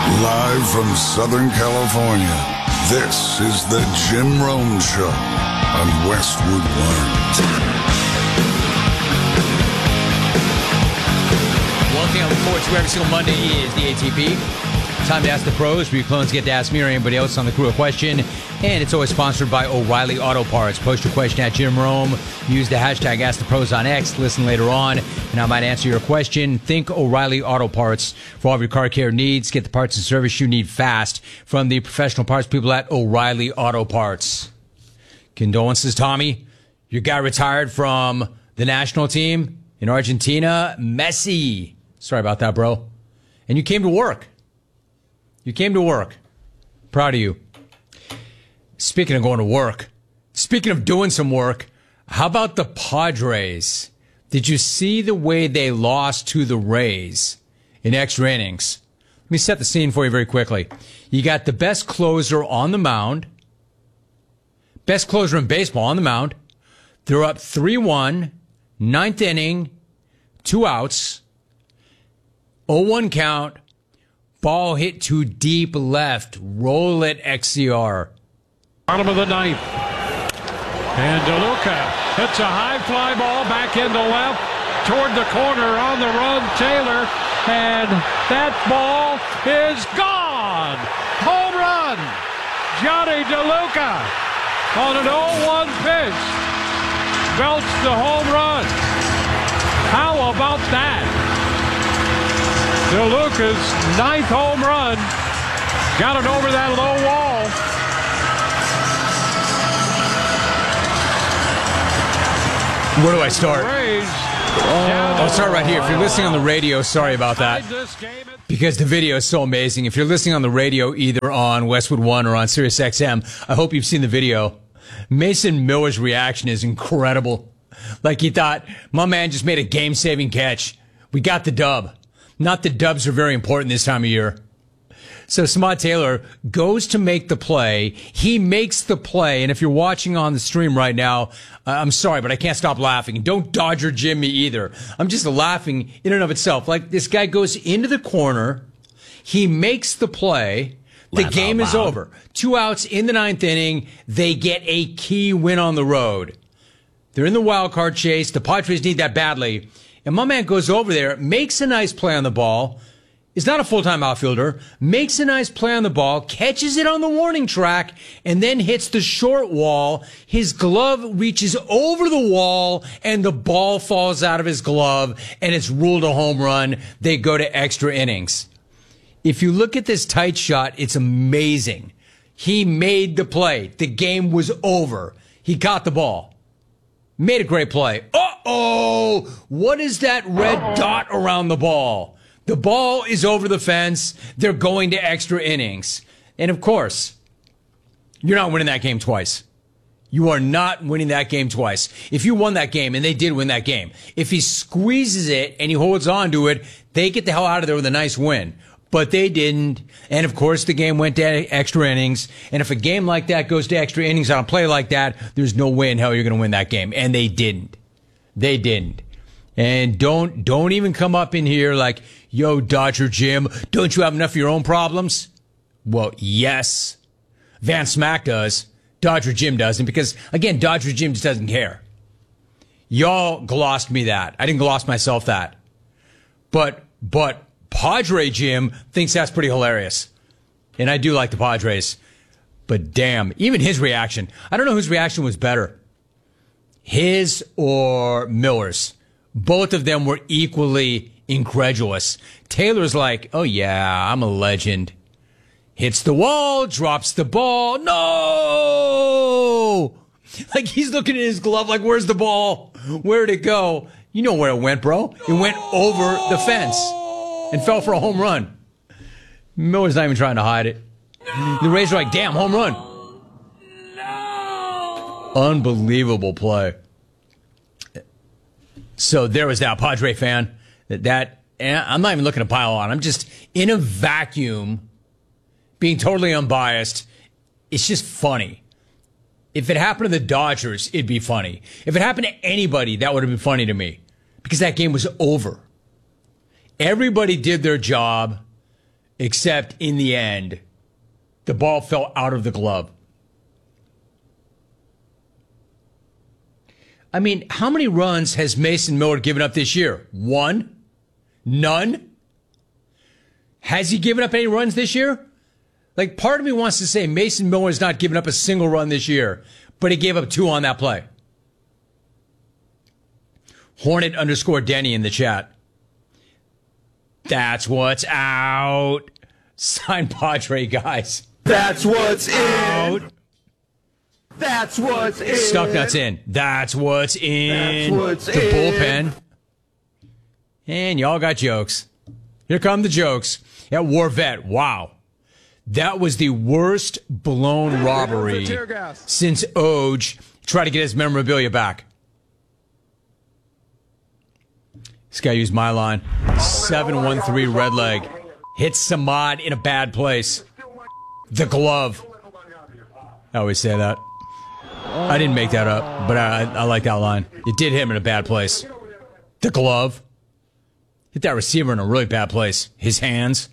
Live from Southern California, this is the Jim Rome Show on Westwood One. One thing I look forward to every single Monday is the ATP. Time to ask the pros, where your clones get to ask me or anybody else on the crew a question. And it's always sponsored by O'Reilly Auto Parts. Post your question at Jim Rome. Use the hashtag #AskThePros on X. Listen later on, and I might answer your question. Think O'Reilly Auto Parts for all of your car care needs. Get the parts and service you need fast from the professional parts people at O'Reilly Auto Parts. Condolences, Tommy. Your guy retired from the national team in Argentina. Messi. Sorry about that, bro. And you came to work. You came to work. Proud of you. Speaking of going to work, speaking of doing some work, how about the Padres? Did you see the way they lost to the Rays in extra innings? Let me set the scene for you very quickly. You got the best closer on the mound, best closer in baseball on the mound. They're up 3-1, ninth inning, 2 outs, 0-1 count. Ball hit to deep left. Roll it, XCR. Bottom of the ninth. And DeLuca hits a high fly ball back into left toward the corner on the run. Taylor. And that ball is gone. Home run. Johnny DeLuca on an 0-1 pitch. Belts the home run. How about that? DeLuca's 9th home run. Got it over that low wall. Where do I start? I'll start right here. If you're listening on the radio, sorry about that. Because the video is so amazing. If you're listening on the radio, either on Westwood One or on Sirius XM, I hope you've seen the video. Mason Miller's reaction is incredible. Like he thought, my man just made a game-saving catch. We got the dub. Not that dubs are very important this time of year. So Samad Taylor goes to make the play. He makes the play. And if you're watching on the stream right now, I'm sorry, but I can't stop laughing. Don't Dodger Jim me either. I'm just laughing in and of itself. Like this guy goes into the corner. He makes the play. The game is over. 2 outs in the 9th inning. They get a key win on the road. They're in the wild card chase. The Padres need that badly. And my man goes over there, makes a nice play on the ball, is not a full-time outfielder, makes a nice play on the ball, catches it on the warning track, and then hits the short wall. His glove reaches over the wall, and the ball falls out of his glove, and it's ruled a home run. They go to extra innings. If you look at this tight shot, it's amazing. He made the play. The game was over. He caught the ball. Made a great play. Uh-oh! What is that red dot around the ball? The ball is over the fence. They're going to extra innings. And of course, you're not winning that game twice. You are not winning that game twice. If you won that game, and they did win that game, if he squeezes it and he holds on to it, they get the hell out of there with a nice win. But they didn't. And of course, the game went to extra innings. And if a game like that goes to extra innings on a play like that, there's no way in hell you're going to win that game. And they didn't. They didn't. And don't even come up in here like, yo, Dodger Jim, don't you have enough of your own problems? Well, yes. Van Smack does. Dodger Jim doesn't. Because, again, Dodger Jim just doesn't care. Y'all glossed me that. I didn't gloss myself that. But Padre Jim thinks that's pretty hilarious. And I do like the Padres. But damn, even his reaction. I don't know whose reaction was better. His or Miller's. Both of them were equally incredulous. Taylor's like, oh yeah, I'm a legend. Hits the wall, drops the ball. No! Like he's looking at his glove like, where's the ball? Where'd it go? You know where it went, bro. It went over the fence. And fell for a home run. Miller's not even trying to hide it. The Rays are like, damn, home run. No! Unbelievable play. So there was that Padre fan. That I'm not even looking to pile on. I'm just in a vacuum, being totally unbiased. It's just funny. If it happened to the Dodgers, it'd be funny. If it happened to anybody, that would have been funny to me. Because that game was over. Everybody did their job. except in the end, the ball fell out of the glove. I mean, how many runs has Mason Miller given up this year? One? None? Has he given up any runs this year? Like, part of me wants to say Mason Miller has not given up a single run this year, but he gave up 2 on that play. Hornet_Denny in the chat. That's what's out. Sign Padre, guys. That's what's out. That's what's in. Stucknuts in. That's what's in. That's what's the in. Bullpen. And y'all got jokes. Here come the jokes. At War Vet, wow. That was the worst blown robbery since Oj tried to get his memorabilia back. This guy used my line. 713 red leg. Hits Samad in a bad place. The glove. I always say that. I didn't make that up, but I like that line. It did hit him in a bad place. The glove. Hit that receiver in a really bad place. His hands.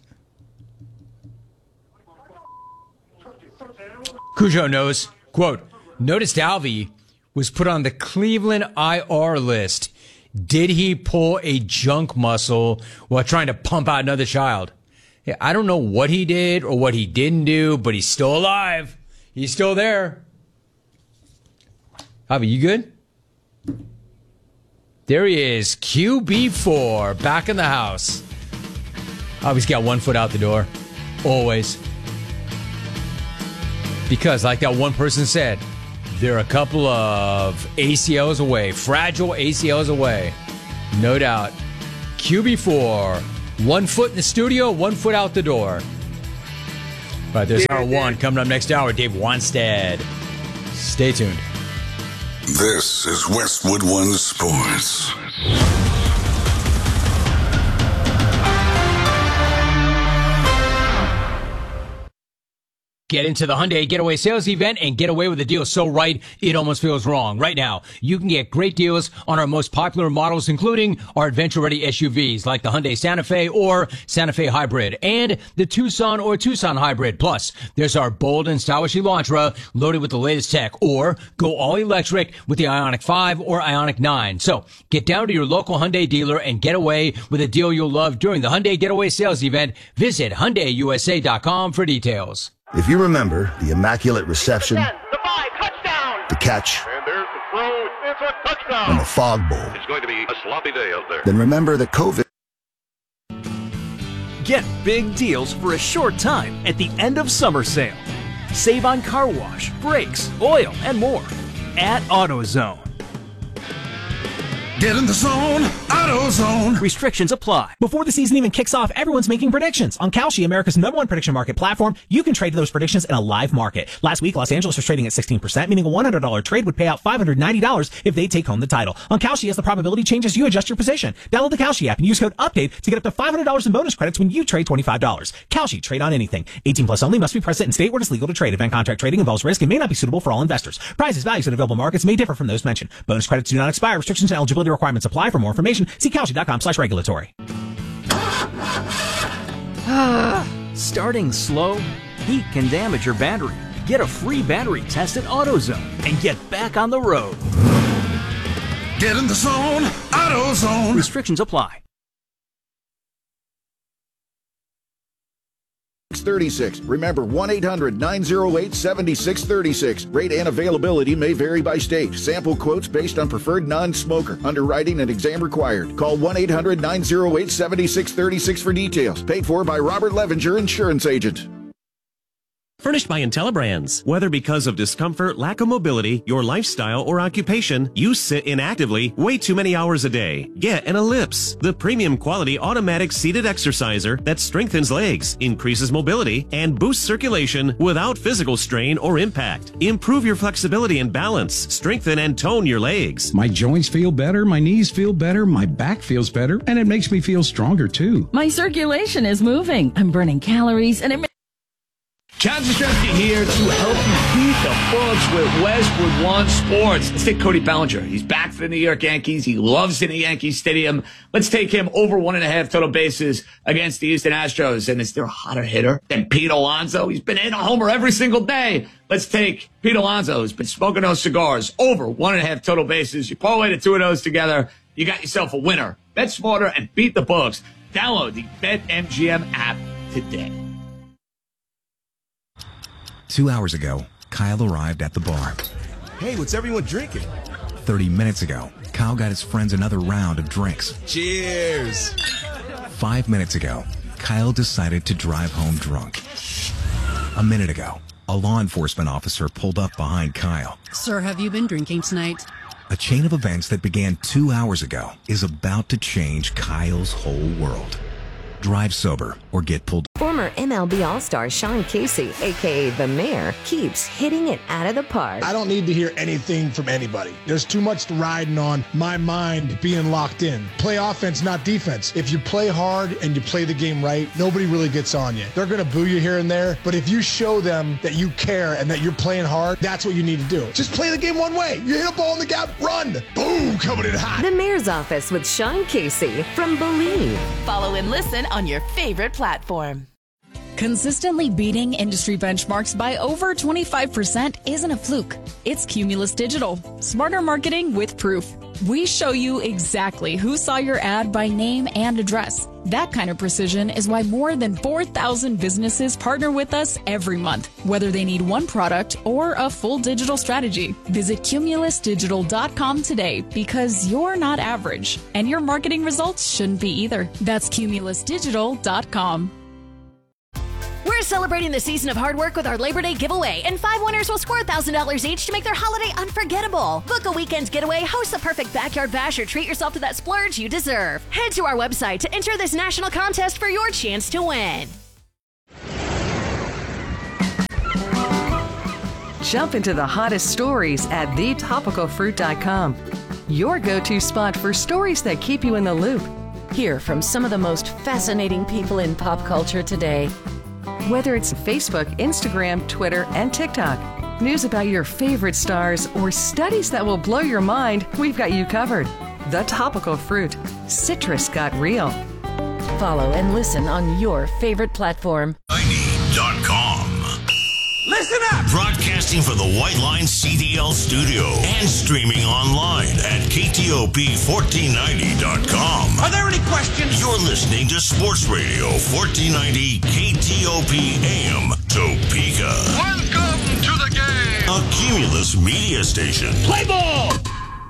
Cujo knows. Quote, noticed Alvy was put on the Cleveland IR list. Did he pull a junk muscle while trying to pump out another child? Yeah, I don't know what he did or what he didn't do, but he's still alive. He's still there. Javi, you good? There he is, QB4, back in the house. Javi's got 1 foot out the door. Always. Because, like that one person said, they're a couple of ACLs away, fragile ACLs away. No doubt. QB4, 1 foot in the studio, 1 foot out the door. All right, there's hour 1 coming up next hour. Dave Wanstead. Stay tuned. This is Westwood One Sports. Get into the Hyundai Getaway Sales Event and get away with a deal so right, it almost feels wrong. Right now, you can get great deals on our most popular models, including our adventure-ready SUVs like the Hyundai Santa Fe or Santa Fe Hybrid and the Tucson or Tucson Hybrid. Plus, there's our bold and stylish Elantra loaded with the latest tech, or go all-electric with the Ioniq 5 or Ioniq 9. So, get down to your local Hyundai dealer and get away with a deal you'll love during the Hyundai Getaway Sales Event. Visit HyundaiUSA.com for details. If you remember the Immaculate Reception, The 5, touchdown! the catch, And there's the throw. It's a touchdown. and the Fog Bowl, It's going to be a sloppy day out there. then remember that COVID. Get big deals for a short time at the end of summer sale. Save on car wash, brakes, oil, and more at AutoZone. Get in the zone, AutoZone. Restrictions apply. Before the season even kicks off, everyone's making predictions. On Kalshi, America's #1 prediction market platform, you can trade those predictions in a live market. Last week, Los Angeles was trading at 16%, meaning a $100 trade would pay out $590 if they take home the title. On Kalshi, as the probability changes, you adjust your position. Download the Kalshi app and use code UPDATE to get up to $500 in bonus credits when you trade $25. Kalshi, trade on anything. 18 plus only, must be present in state where it's legal to trade. Event contract trading involves risk and may not be suitable for all investors. Prices, values, and available markets may differ from those mentioned. Bonus credits do not expire. Restrictions and eligibility requirements apply. For more information, see Kalshi.com/regulatory. Starting slow? Heat can damage your battery. Get a free battery test at AutoZone and get back on the road. Get in the zone, AutoZone. Restrictions apply. 36. Remember 1-800-908-7636. Rate and availability may vary by state. Sample quotes based on preferred non-smoker. Underwriting and exam required. Call 1-800-908-7636 for details. Paid for by Robert Levenger, Insurance Agent. Furnished by IntelliBrands. Whether because of discomfort, lack of mobility, your lifestyle, or occupation, you sit inactively way too many hours a day. Get an Ellipse, the premium quality automatic seated exerciser that strengthens legs, increases mobility, and boosts circulation without physical strain or impact. Improve your flexibility and balance, strengthen and tone your legs. My joints feel better, my knees feel better, my back feels better, and it makes me feel stronger too. My circulation is moving. I'm burning calories and it John Jastrzemski here to help you beat the books with Westwood One Sports. Let's take Cody Bellinger. He's back for the New York Yankees. He loves it in Yankee Stadium. Let's take him over 1.5 total bases against the Houston Astros. And is there a hotter hitter than Pete Alonso? He's been hitting a homer every single day. Let's take Pete Alonso, who's been smoking those cigars, over 1.5 total bases. You parlay the two of those together, you got yourself a winner. Bet smarter and beat the books. Download the BetMGM app today. 2 hours ago, Kyle arrived at the bar. Hey, what's everyone drinking? 30 minutes ago, Kyle got his friends another round of drinks. Cheers! 5 minutes ago, Kyle decided to drive home drunk. A minute ago, a law enforcement officer pulled up behind Kyle. Sir, have you been drinking tonight? A chain of events that began 2 hours ago is about to change Kyle's whole world. Drive sober or get pulled. Former MLB All-Star Sean Casey, a.k.a. The Mayor, keeps hitting it out of the park. I don't need to hear anything from anybody. There's too much riding on my mind being locked in. Play offense, not defense. If you play hard and you play the game right, nobody really gets on you. They're going to boo you here and there, but if you show them that you care and that you're playing hard, that's what you need to do. Just play the game one way. You hit a ball in the gap, run. Boom, coming in hot. The Mayor's Office with Sean Casey from Believe. Follow and listen on your favorite platform. Consistently beating industry benchmarks by over 25% isn't a fluke. It's Cumulus Digital. Smarter marketing with proof. We show you exactly who saw your ad by name and address. That kind of precision is why more than 4,000 businesses partner with us every month, whether they need one product or a full digital strategy. Visit cumulusdigital.com today because you're not average, and your marketing results shouldn't be either. That's cumulusdigital.com. We're celebrating the season of hard work with our Labor Day giveaway, and 5 winners will score $1,000 each to make their holiday unforgettable. Book a weekend getaway, host the perfect backyard bash, or treat yourself to that splurge you deserve. Head to our website to enter this national contest for your chance to win. Jump into the hottest stories at thetopicalfruit.com. Your go-to spot for stories that keep you in the loop. Hear from some of the most fascinating people in pop culture today. Whether it's Facebook, Instagram, Twitter, and TikTok, news about your favorite stars, or studies that will blow your mind, we've got you covered. The Topical Fruit. Citrus got real. Follow and listen on your favorite platform. .com. Listen up! Broadcasting from the White Line CDL studio and streaming online at KTOP1490.com. Are there any questions? You're listening to Sports Radio 1490 KTOP AM Topeka. Welcome to the game! A Cumulus media station. Play ball!